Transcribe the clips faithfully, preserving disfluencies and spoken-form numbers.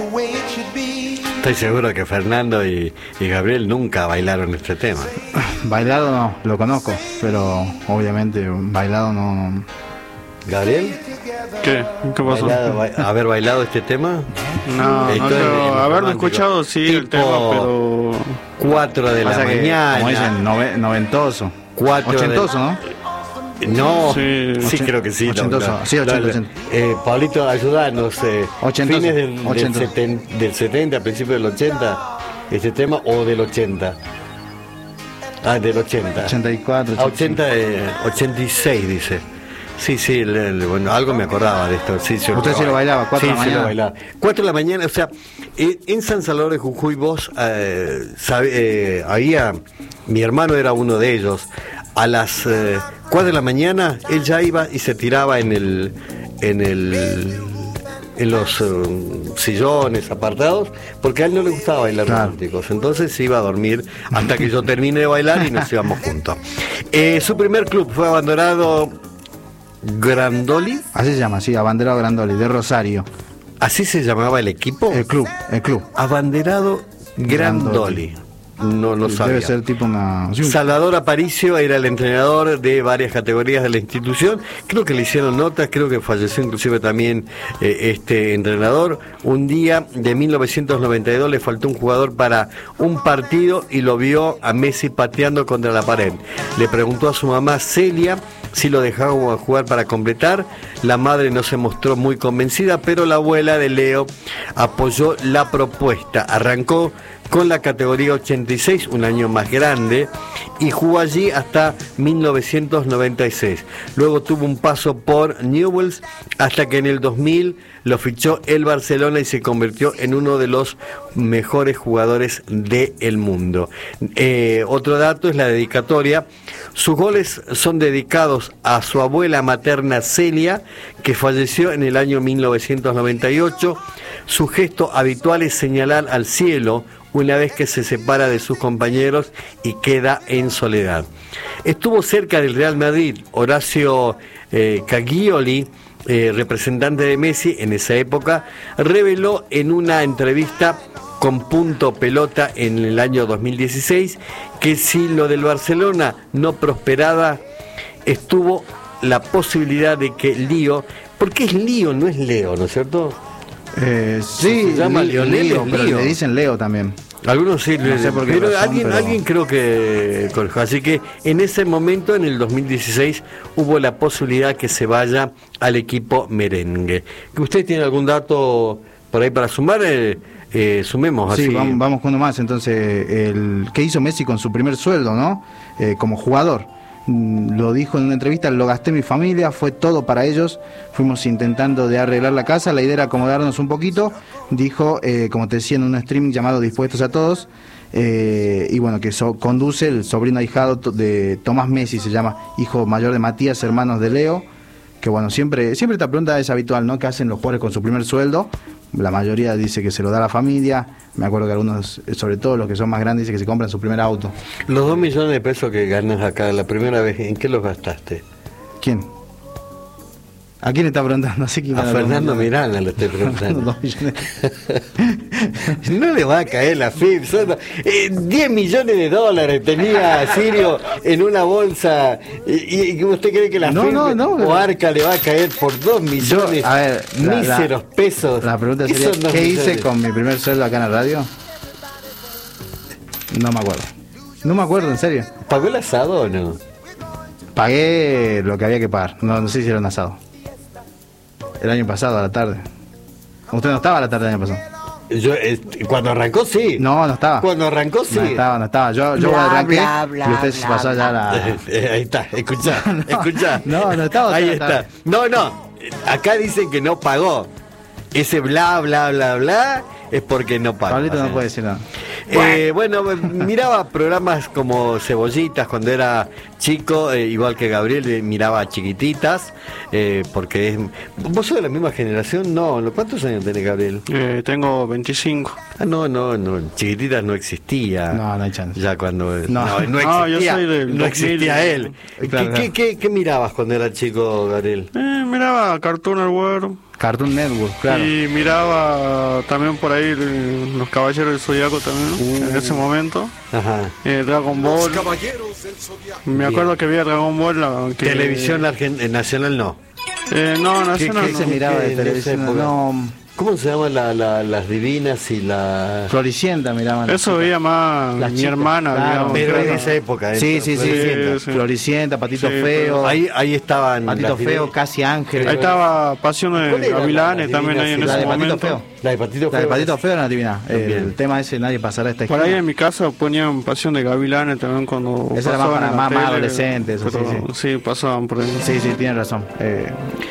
Estoy seguro que Fernando y, y Gabriel nunca bailaron este tema. Bailado no, lo conozco, pero obviamente bailado no. ¿Gabriel? ¿Qué? ¿Qué pasó? ¿Bailado, ba- ¿Haber bailado este tema? No, Esto no es creo, en- en haberlo romántico. escuchado sí el Tipo tema, pero cuatro de la Pasa que, mañana. como dicen, nove- noventoso. cuatro Ochentoso, de- ¿no? No, Sí. sí, Ochen- creo que sí. no, ochentoso, no. sí, ochenta, No, no. ochenta. Eh, Pablito, ayúdanos. Eh, Ochentoso, fines del, del, ochentoso. seten- del setenta, principio del ochenta, este tema, o del ochenta. Ah, del ochenta. ochenta y cuatro, Ah, ochenta, eh, ochenta y seis, dice. Sí, sí, le- le- bueno, algo me acordaba de esto. Sí, sí, Usted sí lo bailaba, cuatro sí, de la sí lo mañana. bailaba. cuatro de la mañana, o sea, eh, en San Salvador de Jujuy vos, eh, sabe- eh, había, mi hermano era uno de ellos, a las eh, cuatro de la mañana él ya iba y se tiraba en el, en el, en los eh, sillones apartados, porque a él no le gustaba bailar Claro. románticos, entonces se iba a dormir hasta que yo termine de bailar y nos íbamos juntos. Eh, su primer club fue abandonado Grandoli, Así se llama, sí, abanderado Grandoli, de Rosario. ¿así se llamaba el equipo? El club, el club. Abanderado Grandoli. No lo sabía. Debe ser tipo una. sí, un- Salvador Aparicio era el entrenador de varias categorías de la institución. Creo que le hicieron notas, creo que falleció inclusive también eh, este entrenador. Un día de mil novecientos noventa y dos le faltó un jugador para un partido y lo vio a Messi pateando contra la pared. Le preguntó a su mamá Celia si lo dejaban jugar para completar. La madre no se mostró muy convencida, pero la abuela de Leo apoyó la propuesta. Arrancó con la categoría ochenta y seis, un año más grande, y jugó allí hasta mil novecientos noventa y seis. Luego tuvo un paso por Newell's hasta que en el dos mil lo fichó el Barcelona y se convirtió en uno de los mejores jugadores del mundo. Eh, otro dato es la dedicatoria. Sus goles son dedicados a su abuela materna Celia, que falleció en el año mil novecientos noventa y ocho. Su gesto habitual es señalar al cielo una vez que se separa de sus compañeros y queda en soledad. Estuvo cerca del Real Madrid. Horacio eh, Caglioli, eh, representante de Messi en esa época, reveló en una entrevista con Punto Pelota en el año dos mil dieciséis que si lo del Barcelona no prosperaba, estuvo la posibilidad de que Lío, porque es Lío, no es Leo, ¿no es cierto? Eh, sí, Se llama Li- Lionel, Leo, es pero Lío. le dicen Leo también. Algunos sí, No sé por qué pero, razón, alguien, pero- alguien creo que corrijo. Así que en ese momento, en el dos mil dieciséis, hubo la posibilidad que se vaya al equipo merengue. ¿Usted tiene algún dato por ahí para sumar? Eh, eh, sumemos Sí, así. vamos, vamos con uno más. Entonces, el ¿qué hizo Messi con su primer sueldo, no? Eh, como jugador. Mm, Lo dijo en una entrevista, lo gasté en mi familia, fue todo para ellos. Fuimos intentando de arreglar la casa, la idea era acomodarnos un poquito. Dijo, eh, como te decía, en un streaming llamado Dispuestos a Todos. Eh, y bueno, que so- conduce el sobrino ahijado to- de Tomás Messi, se llama, hijo mayor de Matías, hermanos de Leo. Que bueno, siempre, siempre esta pregunta es habitual, ¿no? ¿Qué hacen los jugadores con su primer sueldo? La mayoría dice que se lo da a la familia. Me acuerdo que algunos, sobre todo los que son más grandes, dicen que se compran su primer auto. Los dos millones de pesos que ganas acá la primera vez, ¿en qué los gastaste? ¿Quién? ¿A quién está preguntando? No sé quién A gana Fernando los millones. Miranda le estoy preguntando. Dos millones. No le va a caer la F I P. Son, eh, diez millones de dólares tenía Sirio en una bolsa. ¿Y, y usted cree que la No, F I P no, no, o Arca le va a caer por dos millones? Yo, a ver, la- míseros la- pesos. La pregunta ¿Qué sería, son dos ¿qué hice millones? con mi primer sueldo acá en la radio? No me acuerdo. No me acuerdo, en serio. ¿Pagó el asado o no? Pagué lo que había que pagar. No, no sé si era un asado. El año pasado, a la tarde. ¿Usted no estaba a la tarde del año pasado? Yo, eh, cuando arrancó, sí. No, no estaba. Cuando arrancó, sí. No estaba, no estaba. Yo, yo Bla, arranqué bla, bla, y usted se bla, pasó ya a la... Eh, eh, ahí está, escuchá, No, escuchá. no, no estaba, Ahí no está. estaba. No, no. Acá dicen que no pagó. Ese bla, bla, bla, bla es porque no pagó. Pablito O sea, no puede decir nada. Eh, bueno, miraba programas como Cebollitas cuando era chico, eh, igual que Gabriel, eh, miraba Chiquititas, eh, porque es... ¿Vos sos de la misma generación? No, ¿cuántos años tenés, Gabriel? Eh, tengo veinticinco. Ah, no, no, no, Chiquititas no existía. No, no hay chance. Ya cuando... No. No, no No, yo existía, soy del no dos mil. existía él. ¿Qué, Claro, qué, claro. qué, qué mirabas cuando era chico, Gabriel? Eh, miraba Cartoon Network. Cartoon Network, claro. Y miraba también por ahí eh, Los Caballeros del Zodiaco también, en ese momento. Ajá. Eh, Dragon Ball. Me acuerdo que había Dragon Ball. La, que, Televisión argen- eh, nacional no. Eh, no, nacional qué no. Se miraba que de en esa televisión, época- no... ¿Cómo se llaman la, la- las divinas y la...? Floricienta miraban. Eso veía más Las mi chicas, hermana, claro. digamos. Pero en claro. esa época. Sí, ¿eh? sí, sí, Sí, sí. sí. Floricienta, Patito Sí, Feo, Ahí, ahí estaban... Patito las Feo, divinas. Casi Ángel. Ahí estaba Pasión ¿Cuál de era la- Gavilanes la también ahí en divina, la ese de Patito momento. Feo. La de Patito La de Feo. Patito Feo era divina. También. El tema ese, nadie pasará esta Por esquina. ahí en mi casa ponían Pasión de Gavilanes también cuando Esa era más pasaban para en la más- más tele, adolescentes, pero sí, sí, pasaban por ahí. Sí, sí, tienes razón. Eh,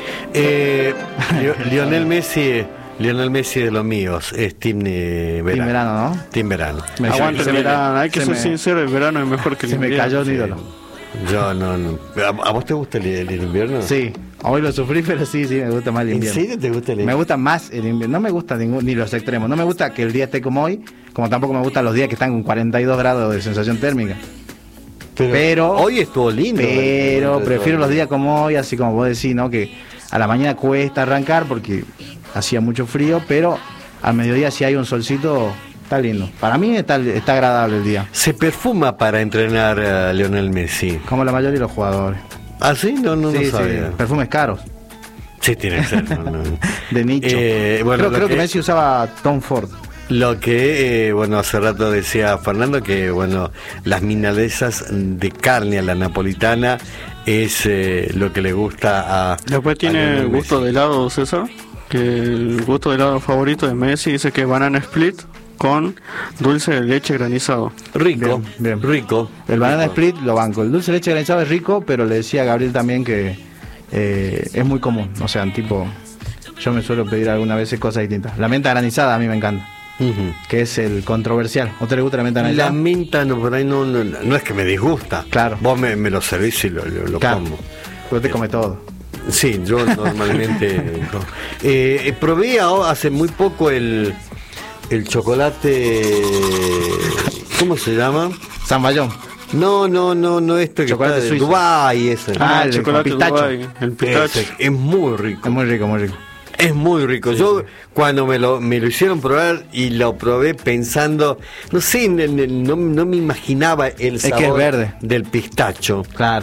Eh, Lio- Lionel Messi... Lionel Messi de los míos, es Team eh, Verano. Team Verano, ¿no? Team Verano. Me- Aguante se el me- verano, hay que se ser me- sincero, el verano es mejor que el Se me invierno. cayó el ídolo. Yo no, no. ¿A, a vos te gusta el, el invierno? Sí, hoy lo sufrí, pero sí, sí, me gusta más el ¿En invierno. serio te gusta el Me invierno? gusta más el invierno. No me gusta ningún, ni los extremos. No me gusta que el día esté como hoy, como tampoco me gustan los días que están con cuarenta y dos grados de sensación térmica. Pero, pero- hoy estuvo lindo. Pero eh, prefiero los días como hoy, así como vos decís, ¿no? Que a la mañana cuesta arrancar porque hacía mucho frío, pero al mediodía si hay un solcito, está lindo. Para mí está, está agradable el día, Se perfuma para entrenar a Lionel Messi. como la mayoría de los jugadores. ¿Ah, sí? No, no, sí, no sí, sabía. perfumes caros, Sí, tiene que ser. No, no. de nicho. Eh, bueno, creo lo creo que, que- Messi usaba Tom Ford. Lo que, eh, bueno, hace rato decía Fernando que, bueno, las milanesas de carne a la napolitana es eh, lo que le gusta a... Después a tiene Lionel el gusto Messi. de helado, César, que el gusto de helado favorito de Messi dice que es banana split con dulce de leche granizado. Rico, Bien, bien. rico. El banana rico. split lo banco. El dulce de leche granizado es rico, pero le decía a Gabriel también que eh, es muy común. O sea, tipo, yo me suelo pedir algunas veces cosas distintas. La menta granizada a mí me encanta, Ujú. que es el controversial. ¿A usted le gusta la menta La granizada? menta no, por ahí no, no, no es que me disgusta. Claro. Vos me, me lo servís y lo, lo, lo Claro. como. Pero te come todo. Sí, yo normalmente... no. Eh, eh, probé ahora- hace muy poco el, el chocolate... ¿Cómo se llama? Zamballón. No, no, no, no esto que Chocolate está de suizo. Dubái, ese. Ah, el el chocolate con pistacho. Dubái, el pistacho. Ese, es muy rico. Es muy rico, muy rico. Es muy rico. Yo cuando me lo, me lo hicieron probar y lo probé pensando, no sé, n- n- no, no me imaginaba el Es que sabor es verde. del pistacho. Claro.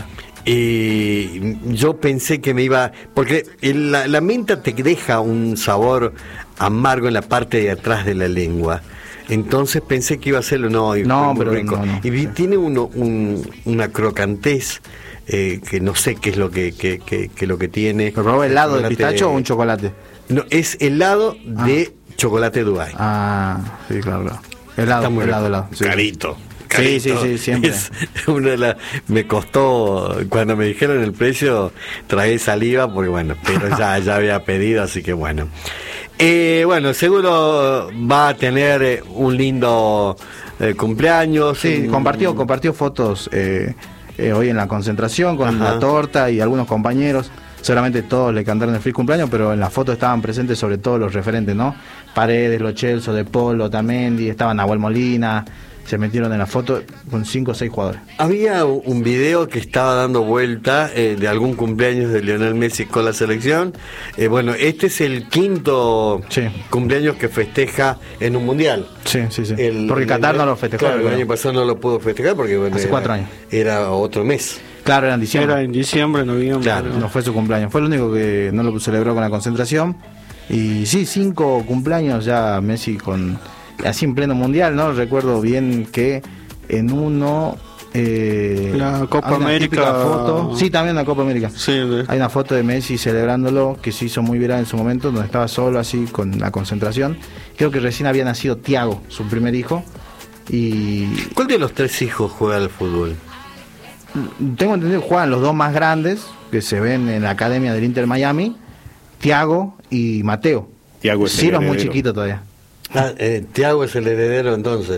Y yo pensé que me iba, porque el- la, la menta te deja un sabor amargo en la parte de atrás de la lengua. Entonces pensé que iba a serlo, no, y No, fue muy pero rico. no, no. Y vi- tiene uno, un, una crocantez eh, que no sé qué es lo que, que, que- que lo que tiene. ¿Pero probó helado de Chocolate- pistacho o un chocolate? No, es helado de chocolate Dubai. Ah, sí, claro, claro. Helado, Está muy helado, rico. helado. sí. Carito. Sí, carito. sí, sí, siempre. Es una de las- me costó, cuando me dijeron el precio, tragué saliva, porque bueno, pero ya, ya había pedido, así que bueno. Eh, bueno, seguro va a tener eh, un lindo eh, cumpleaños. Sí, un- compartió, compartió fotos eh, eh, hoy en la concentración con Ajá. la torta y algunos compañeros. Seguramente todos le cantaron el feliz cumpleaños, pero en la foto estaban presentes sobre todo los referentes, ¿no? Paredes, Lo Celso, De Paul, Otamendi, estaban Nahuel Molina, se metieron en la foto con cinco o seis jugadores. Había un video que estaba dando vuelta eh, de algún cumpleaños de Lionel Messi con la selección. Eh, bueno, este es el quinto Sí. cumpleaños que festeja en un mundial. Sí, sí, sí. El- porque el- Qatar no lo festejó. Claro, el creo. año pasado no lo pudo festejar porque bueno, Hace era- cuatro años. Era otro mes. Claro, era en diciembre. Era en diciembre, noviembre. Claro. creo. No fue su cumpleaños. Fue el único que no lo celebró con la concentración. Y sí, cinco cumpleaños ya Messi con así en pleno mundial, ¿no? Recuerdo bien que en uno eh, La Copa hay una América. típica foto. Sí, también la Copa América. Sí, de- Hay una foto de Messi celebrándolo que se hizo muy viral en su momento, donde estaba solo así con la concentración. Creo que recién había nacido Thiago, su primer hijo. Y ¿Cuál de los tres hijos juega al fútbol? tengo entendido que juegan los dos más grandes que se ven en la academia del Inter Miami, Thiago y Mateo. Thiago es el Ciro es muy heredero. chiquito todavía. Ah, eh, Thiago es el heredero entonces.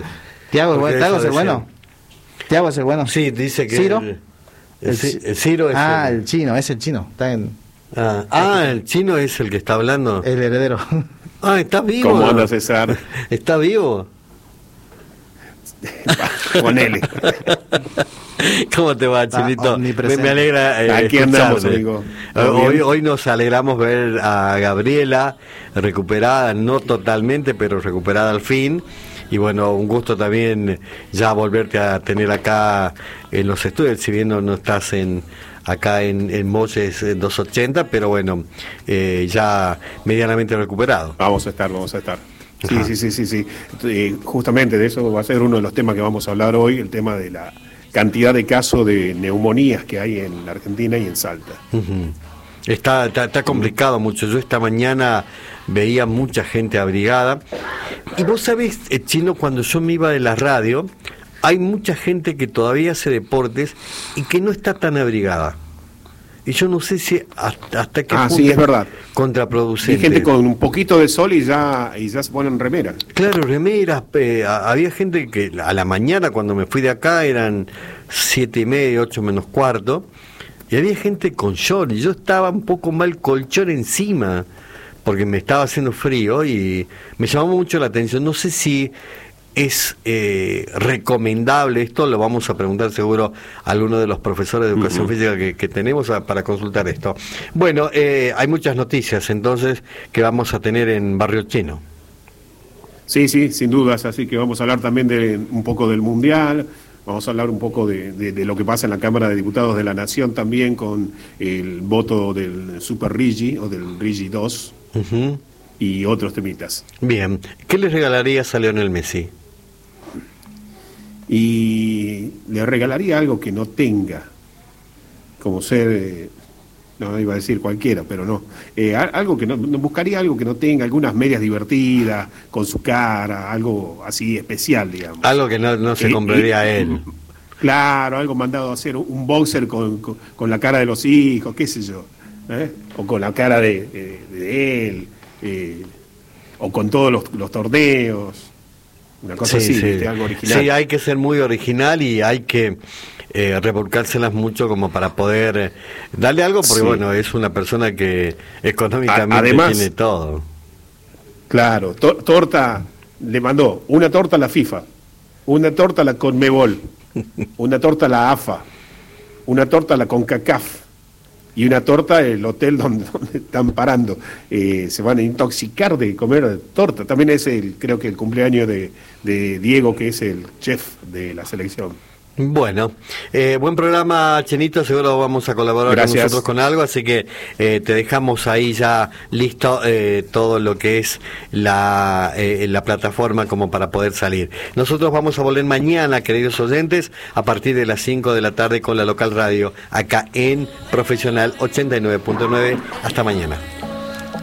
Tiago es Porque bueno. ¿Tiago es eso el bueno? decían. ¿Tiago es el bueno? Sí, dice que... ¿Ciro? El, el, Ci- el Ciro es Ah, el... el chino, es el chino. Está en Ah, ah, el chino es el que está hablando. el heredero. Ah, ¿está vivo? ¿Cómo ¿no? anda, César? ¿Está vivo? Con él. ¿Cómo te va, Chinito? Me, omnipresente. me alegra eh, Aquí andamos, escucharte. amigo. Eh, ¿Todo Hoy, bien? hoy nos alegramos ver a Gabriela recuperada, no totalmente, pero recuperada al fin. Y bueno, un gusto también ya volverte a tener acá en los estudios, si bien no, no estás en acá en, en Molles eh, doscientos ochenta, pero bueno, eh, ya medianamente recuperado. Vamos a estar, vamos a estar. Sí, Ajá. sí, sí, sí, sí. Eh, justamente de eso va a ser uno de los temas que vamos a hablar hoy, el tema de la cantidad de casos de neumonías que hay en la Argentina y en Salta. Ujú. Está, está, está complicado mucho. Yo esta mañana veía mucha gente abrigada. Y vos sabés, eh, Chino, cuando yo me iba de la radio, hay mucha gente que todavía hace deportes y que no está tan abrigada. Y yo no sé si hasta, hasta qué Ah, punto sí, es verdad. contraproducente. Hay gente con un poquito de sol y ya, y ya se ponen remera. Claro, remeras. eh, a- había gente que a la mañana, cuando me fui de acá, eran siete y media, ocho menos cuarto, y había gente con short, y yo estaba un poco mal colchón encima, porque me estaba haciendo frío, y me llamó mucho la atención. No sé si es eh, recomendable esto, lo vamos a preguntar seguro a alguno de los profesores de educación Ujú. física que, que tenemos a- para consultar esto. Bueno, eh, hay muchas noticias entonces que vamos a tener en Barrio Chino. Sí, sí, sin dudas. Así que vamos a hablar también de un poco del Mundial. Vamos a hablar un poco de, de- de lo que pasa en la Cámara de Diputados de la Nación también con el voto del Super Rigi o del Rigi dos Ujú. y otros temitas. Bien, ¿qué le regalarías a Lionel Messi? Y le regalaría algo que no tenga, como ser, eh, no iba a decir cualquiera, pero no, eh, a- algo que no, no- buscaría algo que no tenga, algunas medias divertidas, con su cara, algo así especial, digamos. Algo que no, no se Eh, compraría a eh, él. Claro, algo mandado a hacer, un boxer con, con, con la cara de los hijos, qué sé yo, ¿eh? O con la cara de, de- de él, eh, o con todos los, los torneos, una cosa así, ¿viste? Algo original. Sí, hay que ser muy original y hay que eh, revolcárselas mucho como para poder eh, darle algo, porque Sí. bueno, es una persona que económicamente A- además- tiene todo. Claro, to- torta, le mandó una torta a la FIFA, una torta a la Conmebol, una torta a la AFA, una torta a la CONCACAF y una torta el hotel donde, donde están parando. Eh, se van a intoxicar de comer torta. También es el, creo que el cumpleaños de, de Diego, que es el chef de la selección. Bueno, eh, buen programa, Chenito, seguro vamos a colaborar Gracias. con nosotros con algo, así que eh, te dejamos ahí ya listo eh, todo lo que es la, eh, la plataforma como para poder salir. Nosotros vamos a volver mañana, queridos oyentes, a partir de las cinco de la tarde con la local radio, acá en Profesional ochenta y nueve punto nueve. Hasta mañana.